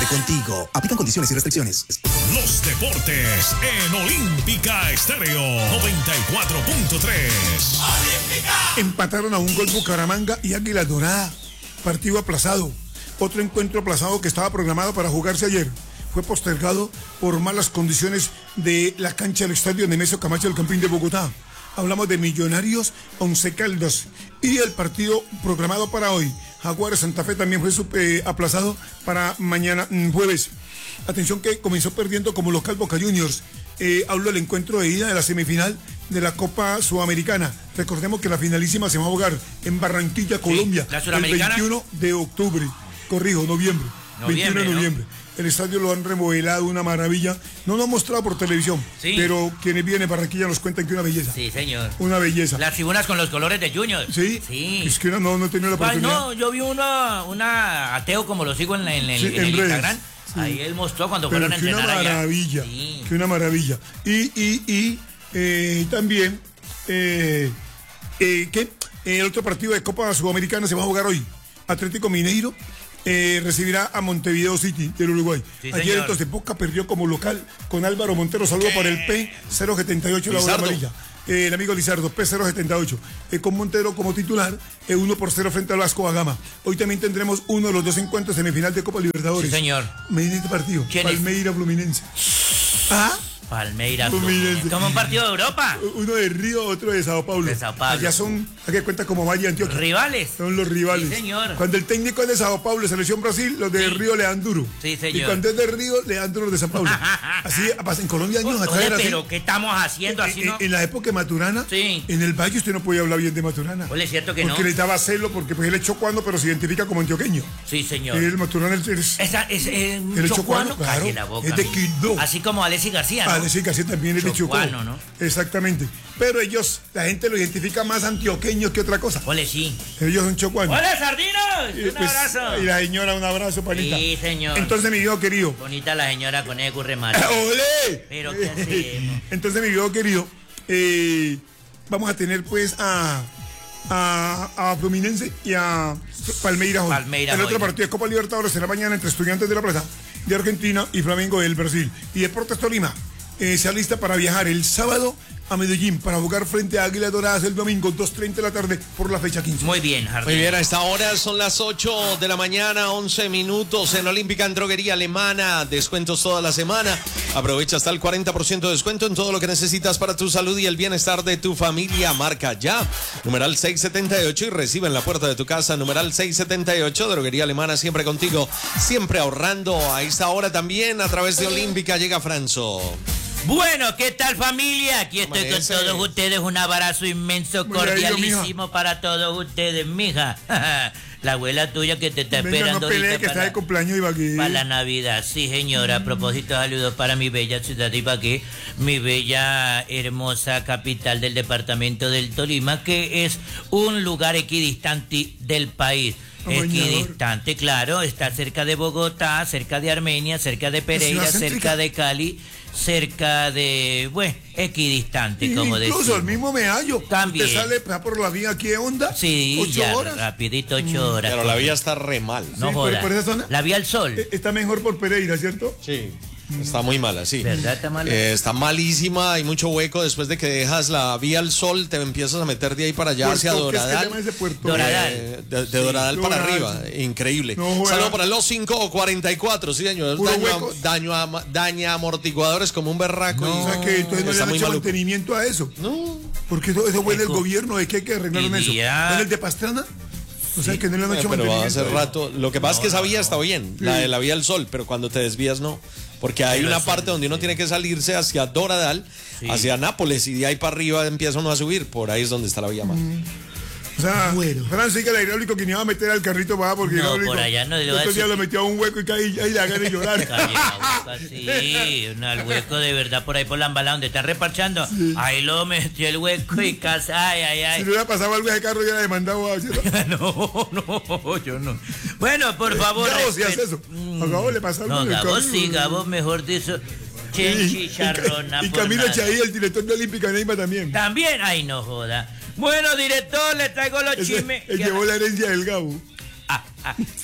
contigo. Aplican condiciones y restricciones. Los deportes en Olímpica Estéreo 94.3. Empataron a un gol Bucaramanga y Águila Dorada. Partido aplazado. Otro encuentro aplazado que estaba programado para jugarse ayer fue postergado por malas condiciones de la cancha del estadio Nemesio Camacho del Campín de Bogotá. Hablamos de Millonarios, Once Caldas. Y el partido programado para hoy, Jaguares Santa Fe, también fue aplazado para mañana jueves. Atención que comenzó perdiendo como local Boca Juniors. Hablo del encuentro de ida de la semifinal de la Copa Sudamericana. Recordemos que la finalísima se va a jugar en Barranquilla, Colombia, la el 21 de octubre. Corrijo, noviembre. 21 de noviembre. ¿No? El estadio lo han remodelado, una maravilla. No lo han mostrado por televisión, pero quienes vienen a Barranquilla nos cuentan que una belleza. Sí, señor. Una belleza. Las tribunas con los colores de Junior. Sí. Es que no he tenido la oportunidad. No, yo vi una ateo como lo sigo en el Instagram. Sí. Ahí él mostró cuando fueron a entrenar allá. Que una maravilla. Y también el otro partido de Copa Sudamericana se va a jugar hoy. Atlético Mineiro recibirá a Montevideo City del Uruguay. Sí, ayer entonces Boca perdió como local con Álvaro Montero. Saludo para el P078, la bola amarilla. El amigo Lizardo, P078. Con Montero como titular, 1-0 frente al Vasco da Gama. Hoy también tendremos uno de los dos encuentros semifinal de Copa Libertadores. Sí, señor. Medina este partido. Palmeiras Fluminense. ¿Ah? Palmeiras Fluminense. Como un partido de Europa. Uno de Río, otro de Sao Paulo. Allá son, hay que cuenta como Valle y Antioquia. Rivales. Son los rivales. Sí, señor. Cuando el técnico es de Sao Paulo, selección Brasil, los de Río le dan duro. Sí, señor. Y cuando es de Río, le dan duro los de Sao Paulo. Así pasa en Colombia años atrás. Pero ¿qué estamos haciendo así, no? En la época de Maturana, en el Valle usted no podía hablar bien de Maturana. Es cierto que porque le daba celo, porque pues él es chocuano, pero se identifica como antioqueño. Sí, señor. El Maturana es el chocuano, claro. La boca, es de Quindó. Así como Alexis García, ¿no? Alexis García también es de Chocó. ¿No? Exactamente. Pero ellos, la gente lo identifica más antioqueño que otra cosa. Ole, sí. Ellos son chocuanos. ¡Hola, Sardinos! Un abrazo. Y la señora, un abrazo, panita. Sí, señor. Entonces, mi viejo querido. Bonita la señora con el curremate. ¡Ole! Pero ¿qué hacemos? Entonces, mi viejo querido, vamos a tener pues a Fluminense y a Palmeiras hoy. El otro partido de Copa Libertadores será mañana entre Estudiantes de La Plata de Argentina y Flamengo del Brasil. Y Deportes Tolima se alista para viajar el sábado a Medellín para jugar frente a Águilas Doradas el domingo 2:30 de la tarde por la fecha 15. Muy bien, Jardín. Muy bien, a esta hora son las 8 de la mañana, 11 minutos en Olímpica en Droguería Alemana. Descuentos toda la semana. Aprovecha hasta el 40% de descuento en todo lo que necesitas para tu salud y el bienestar de tu familia. Marca ya. Numeral 678 y recibe en la puerta de tu casa. Numeral 678, Droguería Alemana, siempre contigo, siempre ahorrando. A esta hora también a través de Olímpica llega Franzo. Bueno, ¿qué tal, familia? Aquí estoy con todos ustedes. Un abrazo inmenso, cordialísimo para todos ustedes, mija. La abuela tuya que te está esperando. No pelee, que está de cumpleaños Ibagué. Para la Navidad, sí, señora. A propósito, saludos para mi bella ciudad de Ibagué, mi bella, hermosa capital del departamento del Tolima, que es un lugar equidistante del país. Equidistante, claro, está cerca de Bogotá, cerca de Armenia, cerca de Pereira, cerca de Cali, cerca de, equidistante, como decimos. Incluso el mismo Meallo. También. ¿Usted sale por la vía aquí de Honda? Sí, 8 ya, horas. rapidito 8 horas. Pero la vía está re mal. No jodas. ¿Por esa zona? La vía al sol. Está mejor por Pereira, ¿cierto? Sí. Está muy mala, sí. ¿Verdad? Está mala. Está malísima, hay mucho hueco. Después de que dejas la vía al sol, te empiezas a meter de ahí para allá hacia Doradal. Doradal. De Doradal para arriba. Increíble. Saludos para los 544, sí, señor. Daña amortiguadores como un berraco. No, o sea que entonces no le han hecho mantenimiento a eso. No. Porque eso huele el gobierno, es que hay que arreglarlo en eso. ¿No el de Pastrana? O sea que no le han hecho mantenimiento. Pero hace rato. Lo que pasa es que esa vía está bien, la de la vía al sol, pero cuando te desvías no. Porque hay una parte donde uno tiene que salirse hacia Doradal, hacia Nápoles, y de ahí para arriba empieza uno a subir. Por ahí es donde está la vía mal. O sea, Francisca, el hidráulico que ni iba a meter al carrito va porque no, por allá no le va a decir. Día lo metió a un hueco y ahí le hagan de llorar. Sí, el hueco de verdad por ahí por la embala donde están reparchando. Sí. Ahí lo metió el hueco y casa, ay. Si no hubiera pasado algo de carro ya la demandaba. No, yo no. Bueno, por favor. Gabo sí hace eso. A Gabo le pasa algo. No, Gabo sí, Gabo mejor dicho. Chicharrona. Y Camilo Chaí, el director de Olímpica Neymar también. También, ay, no joda. Bueno, director, le traigo los chismes. Él llevó la herencia del Gabo.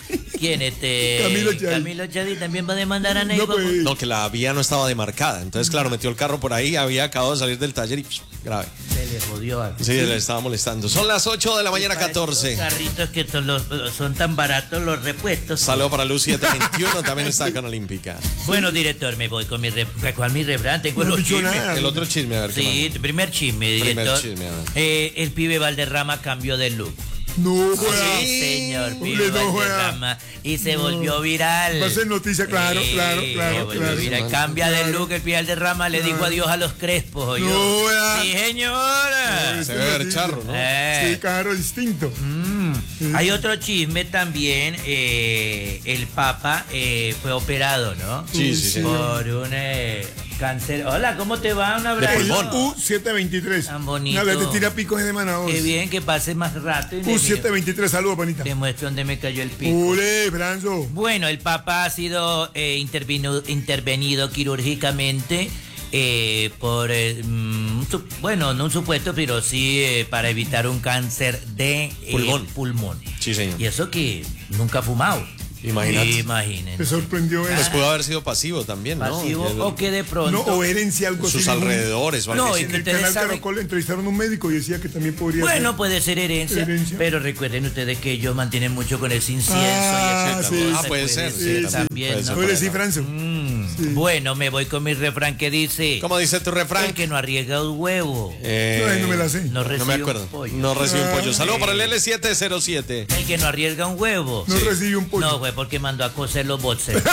¿Quién Camilo Chavi también va a demandar a Ney. No, pues. No, que la vía no estaba demarcada. Entonces, claro, metió el carro por ahí, había acabado de salir del taller y grave. Se le jodió a... Sí, le estaba molestando. Son las 8 de la mañana, 14. Carritos que son tan baratos los repuestos. Saludo para Luz 721, también está acá en Olímpica. Bueno, director, me voy con mi refrán. Tengo los chismes. El otro chisme, a ver. Sí, primer chisme, director. Chisme, a ver. El pibe Valderrama cambió de look. No, juega. Sí, señor, pibe No juega. Valderrama. Y se volvió viral. Va a ser noticia, claro. Se volvió viral. Cambia de look el pibe Valderrama, le dijo adiós a los crespos. No, juega. Sí, señor. Se ve ver charro, ¿no? Sí, claro, distinto. Hay otro chisme también. El Papa fue operado, ¿no? Sí. Por un cáncer. Hola, ¿cómo te va? Un abrazo. El U723. Tan bonito. Nada, te tira picos de manabos. Qué bien, que pase más rato. Y U723, saludos, panita. te muestro dónde me cayó el pico. Ule, Branzo. Bueno, el Papa ha sido intervenido quirúrgicamente por, bueno, no un supuesto, pero sí para evitar un cáncer de pulmón. Sí, señor. Y eso que nunca ha fumado. Imagínense. Me sorprendió Pues pudo haber sido pasivo también, ¿no? Pasivo o que de pronto. No, o herencia, algo así. Sus alrededores. o algo No, así. y que En el canal Caracol entrevistaron a un médico y decía que también podría Bueno, ser. puede ser herencia, pero recuerden ustedes que ellos mantienen mucho con ese incienso Ah, y esa sí. cosa, Puede ser, sí, también, puede ¿no? ser. Puede decir, Franzo. Bueno, me voy con mi refrán que dice: ¿Cómo dice tu refrán? el que no arriesga un huevo No me la sé. no recibe No me acuerdo. un pollo. No recibe un pollo. Saludos para el L707. El que no arriesga un huevo No recibe un pollo. no fue porque mandó a coser los boxers. Son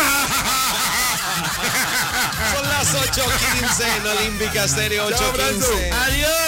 las 8:15 en Olímpica Estéreo, Chao, Branzo. 8:15. Adiós.